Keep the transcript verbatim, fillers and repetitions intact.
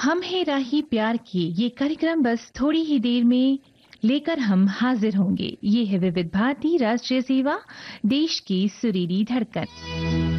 हम है राही प्यार की ये कार्यक्रम बस थोड़ी ही देर में लेकर हम हाजिर होंगे। ये है विविध भारती राष्ट्रीय सेवा, देश की सुरीली धड़कन।